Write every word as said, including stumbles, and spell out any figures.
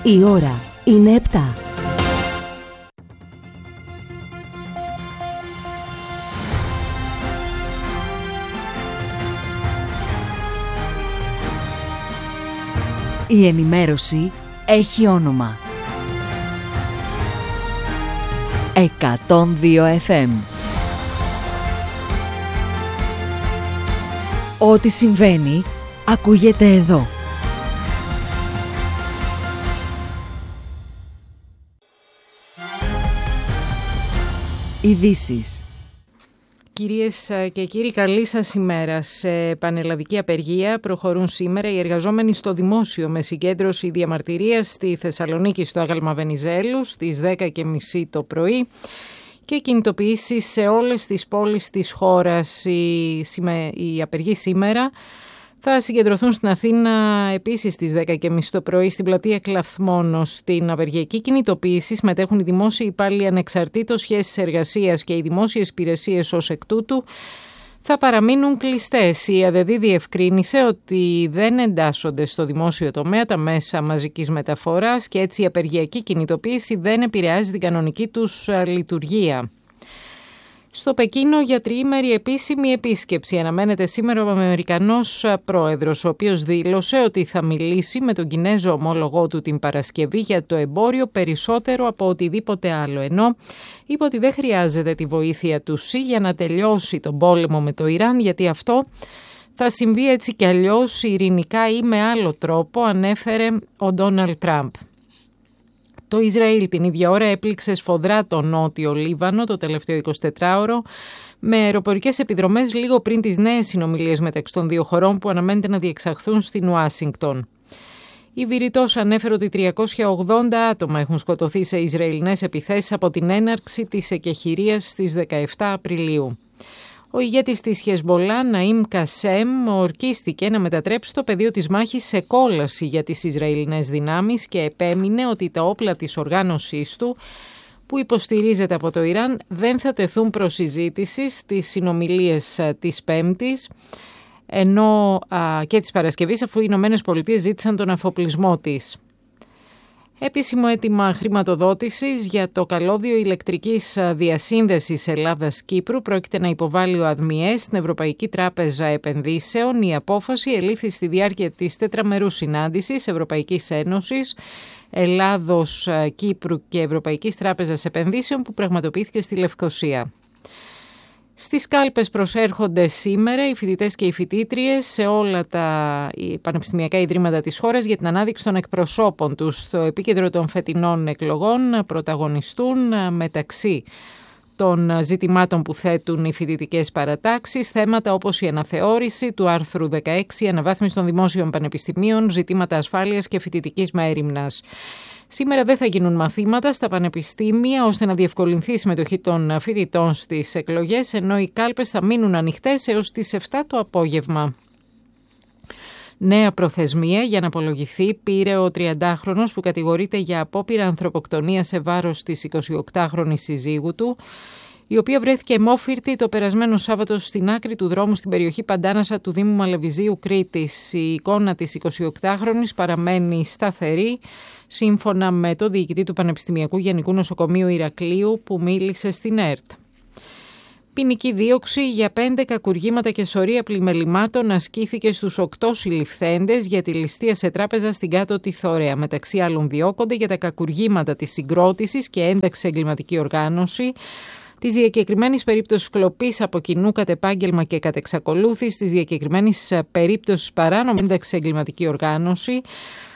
Η ώρα είναι επτά. Η ενημέρωση έχει όνομα. εκατόν δύο εφ εμ. Ό,τι συμβαίνει, ακούγεται εδώ. Ειδήσεις. Κυρίες και κύριοι, καλή σας ημέρα. Σε πανελλαδική απεργία προχωρούν σήμερα οι εργαζόμενοι στο δημόσιο με συγκέντρωση διαμαρτυρίας στη Θεσσαλονίκη στο Άγαλμα Βενιζέλου στις δέκα και μισή το πρωί και κινητοποιήσεις σε όλες τις πόλεις της χώρας. Οι, οι απεργοί σήμερα θα συγκεντρωθούν στην Αθήνα επίσης στις δέκα και μισή το πρωί στην πλατεία Κλαθμόνος. Στην απεργιακή κινητοποίηση συμμετέχουν οι δημόσιοι υπάλληλοι ανεξαρτήτως σχέσης εργασίας και οι δημόσιες υπηρεσίες ως εκ τούτου θα παραμείνουν κλειστές. Η ΑΔΔ διευκρίνησε ότι δεν εντάσσονται στο δημόσιο τομέα τα μέσα μαζικής μεταφοράς και έτσι η απεργιακή κινητοποίηση δεν επηρεάζει την κανονική τους λειτουργία. Στο Πεκίνο για τριήμερη επίσημη επίσκεψη αναμένεται σήμερα ο Αμερικανός πρόεδρος, ο οποίος δήλωσε ότι θα μιλήσει με τον Κινέζο ομόλογό του την Παρασκευή για το εμπόριο περισσότερο από οτιδήποτε άλλο, ενώ είπε ότι δεν χρειάζεται τη βοήθεια του ΣΥ για να τελειώσει τον πόλεμο με το Ιράν, γιατί αυτό θα συμβεί έτσι κι αλλιώς ειρηνικά ή με άλλο τρόπο, ανέφερε ο Ντόναλντ Τραμπ. Το Ισραήλ την ίδια ώρα έπληξε σφοδρά το νότιο Λίβανο το τελευταίο εικοσιτετράωρο με αεροπορικές επιδρομές λίγο πριν τις νέες συνομιλίες μεταξύ των δύο χωρών που αναμένεται να διεξαχθούν στην Ουάσιγκτον. Η Βηρητός ανέφερε ότι τριακόσια ογδόντα άτομα έχουν σκοτωθεί σε Ισραηλινές επιθέσεις από την έναρξη της εκεχηρίας στις δεκαεφτά Απριλίου. Ο ηγέτης της Χεσμπολά, Ναΐμ Κασέμ, ορκίστηκε να μετατρέψει το πεδίο της μάχης σε κόλαση για τις Ισραηλινές δυνάμεις και επέμεινε ότι τα όπλα της οργάνωσής του, που υποστηρίζεται από το Ιράν, δεν θα τεθούν προς συζήτηση στις συνομιλίες της Πέμπτης ενώ, α, και της Παρασκευής, αφού οι Ηνωμένες Πολιτείες ζήτησαν τον αφοπλισμό της. Επίσημο αίτημα χρηματοδότησης για το καλώδιο ηλεκτρικής διασύνδεσης Ελλάδας-Κύπρου πρόκειται να υποβάλει ο ΑΔΜΙΕ στην Ευρωπαϊκή Τράπεζα Επενδύσεων. Η απόφαση ελήφθη στη διάρκεια της τετραμερούς συνάντησης Ευρωπαϊκής Ένωσης, Ελλάδος, Κύπρου και Ευρωπαϊκής Τράπεζας Επενδύσεων που πραγματοποιήθηκε στη Λευκοσία. Στις κάλπες προσέρχονται σήμερα οι φοιτητές και οι φοιτήτριες σε όλα τα πανεπιστημιακά ιδρύματα της χώρας για την ανάδειξη των εκπροσώπων τους. Στο επίκεντρο των φετινών εκλογών πρωταγωνιστούν μεταξύ των ζητημάτων που θέτουν οι φοιτητικές παρατάξεις θέματα όπως η αναθεώρηση του άρθρου δεκαέξι, η αναβάθμιση των δημόσιων πανεπιστημίων, ζητήματα ασφάλειας και φοιτητικής μέριμνας. Σήμερα δεν θα γίνουν μαθήματα στα πανεπιστήμια ώστε να διευκολυνθεί η συμμετοχή των φοιτητών στις εκλογές, ενώ οι κάλπες θα μείνουν ανοιχτές έως τις επτά το απόγευμα. Νέα προθεσμία για να απολογηθεί πήρε ο τριαντάχρονος που κατηγορείται για απόπειρα ανθρωποκτονία σε βάρος της εικοσιοκτάχρονης συζύγου του, η οποία βρέθηκε αιμόφυρτη το περασμένο Σάββατο στην άκρη του δρόμου στην περιοχή Παντάνασα του Δήμου Μαλεβιζίου Κρήτης. Η εικόνα της εικοσιοκτάχρονης παραμένει σταθερή, σύμφωνα με το διοικητή του Πανεπιστημιακού Γενικού Νοσοκομείου Ηρακλείου που μίλησε στην ΕΡΤ. Ποινική δίωξη για πέντε κακουργήματα και σωρία πλημελημάτων ασκήθηκε στους οκτώ συλληφθέντες για τη ληστεία σε τράπεζα στην Κάτω τη Θωρέα. Μεταξύ άλλων διώκονται για τα κακουργήματα της συγκρότησης και ένταξη σε εγκληματική οργάνωση, της διακεκριμένης περίπτωσης κλοπής από κοινού κατ' επάγγελμα και κατ' εξακολούθηση, της διακεκριμένης περίπτωσης παράνομη ένταξη σε εγκληματική οργάνωση,